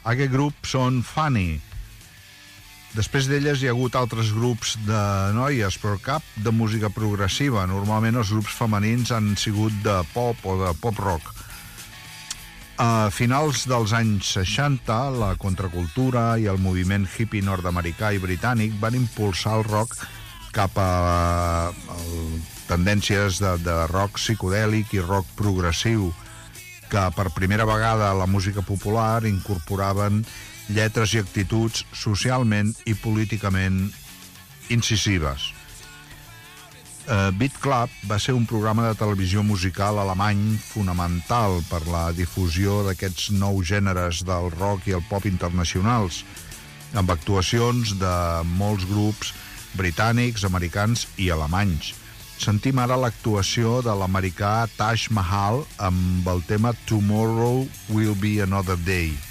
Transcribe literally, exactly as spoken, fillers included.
Aquest grup són Funny. Després d'elles hi ha hagut altres grups de noies, però cap de música progressiva. Normalment els grups femenins han sigut de pop o de pop-rock. A finals dels anys seixanta, la contracultura i el moviment hippie nord-americà i britànic van impulsar el rock cap a, a tendències de, de rock psicodèlic i rock progressiu, que per primera vegada a la música popular incorporaven lletres i actituds socialment i políticament incisives. Uh, Beat Club va ser un programa de televisió musical alemany fonamental per la difusió d'aquests nous gèneres del rock i el pop internacionals, amb actuacions de molts grups britànics, americans i alemanys. Sentim ara l'actuació de l'americà Taj Mahal amb el tema Tomorrow Will Be Another Day.